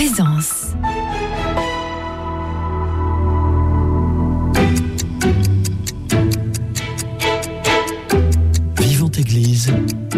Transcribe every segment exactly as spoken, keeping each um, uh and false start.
Présence. Vivante Église,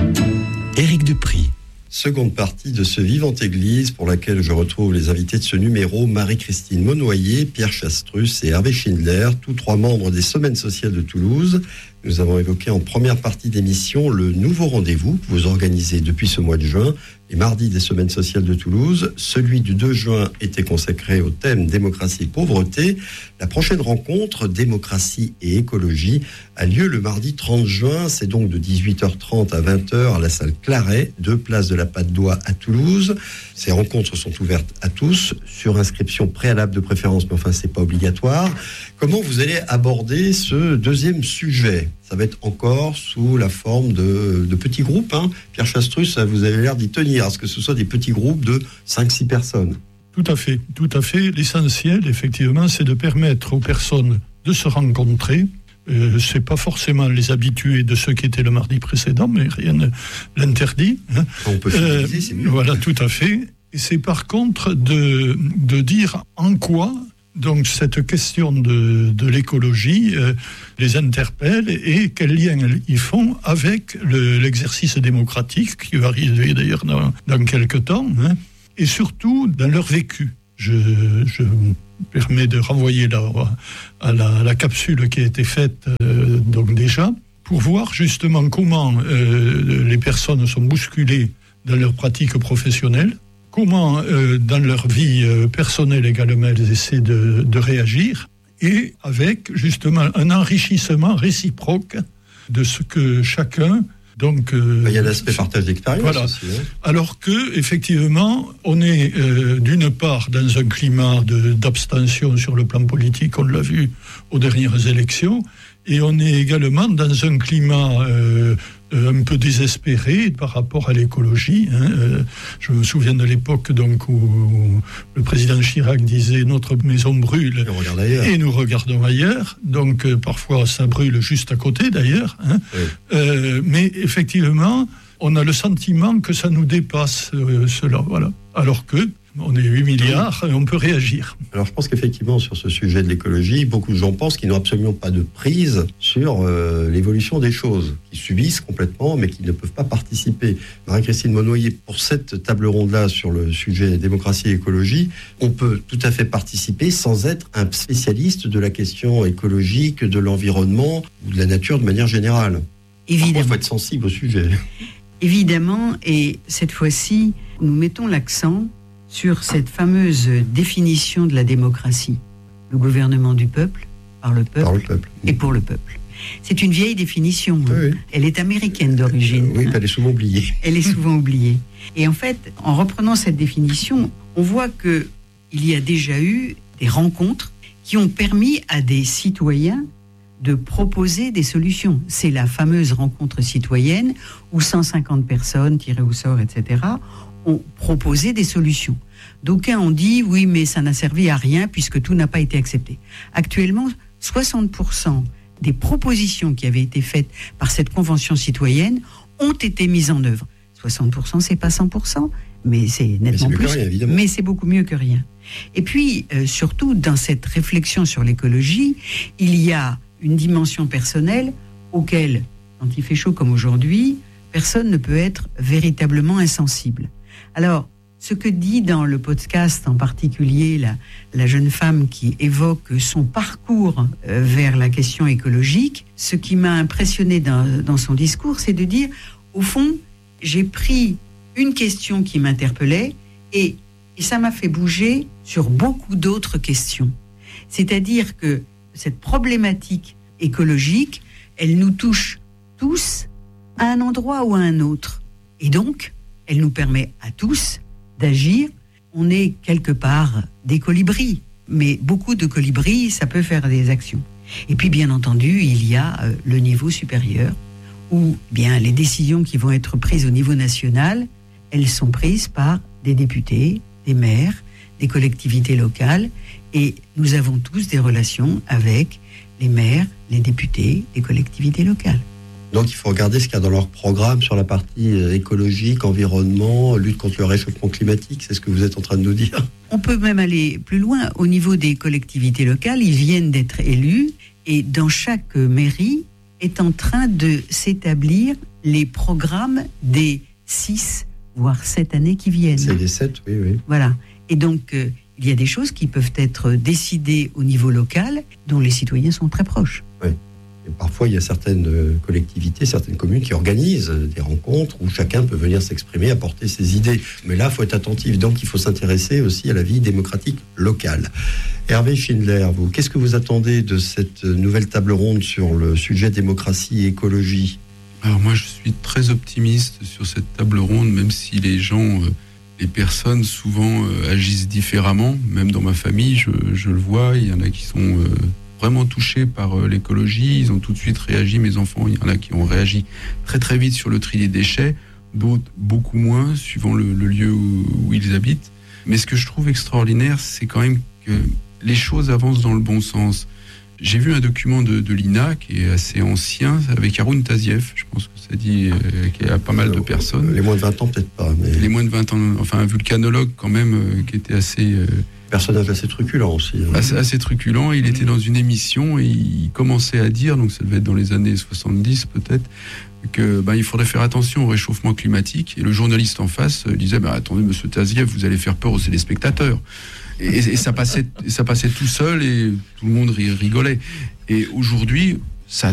Éric Dupry. Seconde partie de ce Vivante Église pour laquelle je retrouve les invités de ce numéro, Marie-Christine Monnoyer, Pierre Chastrus et Hervé Schindler, tous trois membres des Semaines sociales de Toulouse. Nous avons évoqué en première partie d'émission le nouveau rendez-vous que vous organisez depuis ce mois de juin, les mardis des Semaines sociales de Toulouse. Celui du deux juin était consacré au thème démocratie et pauvreté. La prochaine rencontre, démocratie et écologie, a lieu le mardi trente juin. C'est donc de dix-huit heures trente à vingt heures à la salle Claret, deux places de la Patte d'Oie à Toulouse. Ces rencontres sont ouvertes à tous, sur inscription préalable de préférence, mais enfin c'est pas obligatoire. Comment vous allez aborder ce deuxième sujet ? Ça va être encore sous la forme de, de petits groupes. Hein. Pierre Chastrus, vous avez l'air d'y tenir, à ce que ce soit des petits groupes de cinq six personnes. Tout à fait, tout à fait. L'essentiel, effectivement, c'est de permettre aux personnes de se rencontrer. Euh, c'est pas forcément les habitués de ceux qui étaient le mardi précédent, mais rien ne l'interdit. Hein. On peut finaliser, euh, c'est mieux. Voilà, tout à fait. Et c'est par contre de, de dire en quoi donc cette question de, de l'écologie euh, les interpelle et quel lien ils font avec le, l'exercice démocratique qui va arriver d'ailleurs dans, dans quelques temps, hein, et surtout dans leur vécu. Je, je me permets de renvoyer là, à, la, à la capsule qui a été faite euh, donc déjà pour voir justement comment euh, les personnes sont bousculées dans leur pratique professionnelle. Comment, euh, dans leur vie euh, personnelle également, elles essaient de, de réagir, et avec justement un enrichissement réciproque de ce que chacun. Donc, euh, il y a l'aspect partage d'expérience voilà. aussi. Hein. Alors que, effectivement, on est euh, d'une part dans un climat de, d'abstention sur le plan politique, on l'a vu aux dernières élections, et on est également dans un climat euh, un peu désespéré par rapport à l'écologie. Hein. Je me souviens de l'époque donc, où le président Chirac disait « Notre maison brûle et, et nous regardons ailleurs ». Donc euh, parfois ça brûle juste à côté d'ailleurs. Hein. Oui. Euh, mais effectivement, on a le sentiment que ça nous dépasse euh, cela. Voilà. Alors que on est huit milliards et on peut réagir. Alors je pense qu'effectivement sur ce sujet de l'écologie, beaucoup de gens pensent qu'ils n'ont absolument pas de prise sur euh, l'évolution des choses, qu'ils subissent complètement mais qu'ils ne peuvent pas participer. Marie-Christine Monnoyer, pour cette table ronde-là sur le sujet démocratie et écologie, on peut tout à fait participer sans être un spécialiste de la question écologique, de l'environnement ou de la nature de manière générale. Évidemment. Il faut être sensible au sujet. Évidemment, et cette fois-ci, nous mettons l'accent sur cette fameuse définition de la démocratie. Le gouvernement du peuple, par le peuple, par le peuple. et pour le peuple. C'est une vieille définition. Oui, oui. Elle est américaine d'origine. Oui, elle est souvent oubliée. Elle est souvent oubliée. Et en fait, en reprenant cette définition, on voit qu'il y a déjà eu des rencontres qui ont permis à des citoyens de proposer des solutions. C'est la fameuse rencontre citoyenne où cent cinquante personnes tirées au sort, et cetera, ont proposé des solutions. D'aucuns ont dit « oui, mais ça n'a servi à rien puisque tout n'a pas été accepté ». Actuellement, soixante pour cent des propositions qui avaient été faites par cette convention citoyenne ont été mises en œuvre. soixante pour cent, c'est pas cent pour cent, mais c'est nettement mais c'est plus. Rien, évidemment. Mais c'est beaucoup mieux que rien. Et puis, euh, surtout, dans cette réflexion sur l'écologie, il y a une dimension personnelle auquel, quand il fait chaud comme aujourd'hui, personne ne peut être véritablement insensible. Alors, ce que dit dans le podcast en particulier la, la jeune femme qui évoque son parcours euh, vers la question écologique, ce qui m'a impressionné dans, dans son discours, c'est de dire, au fond, j'ai pris une question qui m'interpellait et, et ça m'a fait bouger sur beaucoup d'autres questions. C'est-à-dire que cette problématique écologique, elle nous touche tous à un endroit ou à un autre. Et donc, elle nous permet à tous d'agir. On est quelque part des colibris, mais beaucoup de colibris, ça peut faire des actions. Et puis, bien entendu, il y a euh, le niveau supérieur, où bien les décisions qui vont être prises au niveau national, elles sont prises par des députés, des maires, des collectivités locales, et nous avons tous des relations avec les maires, les députés, les collectivités locales. Donc il faut regarder ce qu'il y a dans leur programme sur la partie écologique, environnement, lutte contre le réchauffement climatique, c'est ce que vous êtes en train de nous dire. On peut même aller plus loin. Au niveau des collectivités locales, ils viennent d'être élus et dans chaque mairie est en train de s'établir les programmes des six, voire sept années qui viennent. C'est les sept, oui, oui. Voilà. Et donc, euh, il y a des choses qui peuvent être décidées au niveau local, dont les citoyens sont très proches. Oui. Et parfois, il y a certaines collectivités, certaines communes qui organisent des rencontres où chacun peut venir s'exprimer, apporter ses idées. Mais là, il faut être attentif. Donc, il faut s'intéresser aussi à la vie démocratique locale. Hervé Schindler, vous, qu'est-ce que vous attendez de cette nouvelle table ronde sur le sujet démocratie et écologie ? Alors moi, je suis très optimiste sur cette table ronde, même si les gens, euh, les personnes souvent euh, agissent différemment. Même dans ma famille, je, je le vois, il y en a qui sont... Euh, vraiment touchés par euh, l'écologie, ils ont tout de suite réagi, mes enfants, il y en a qui ont réagi très très vite sur le tri des déchets, d'autres beaucoup moins, suivant le, le lieu où, où ils habitent. Mais ce que je trouve extraordinaire, c'est quand même que les choses avancent dans le bon sens. J'ai vu un document de, de l'I N A qui est assez ancien, avec Haroun Tazieff, je pense que ça dit euh, qu'il y a pas mal de personnes. Les moins de vingt ans, peut-être pas. Mais... Les moins de vingt ans, enfin un vulcanologue quand même, euh, qui était assez... Euh, personnage assez truculent aussi. Hein. Assez, assez truculent. Il était dans une émission et il commençait à dire, donc ça devait être dans les années soixante-dix peut-être, que ben, il faudrait faire attention au réchauffement climatique. Et le journaliste en face disait, ben, attendez, monsieur Tazieff, vous allez faire peur aux téléspectateurs. Et, et ça, passait, ça passait tout seul et tout le monde rigolait. Et aujourd'hui,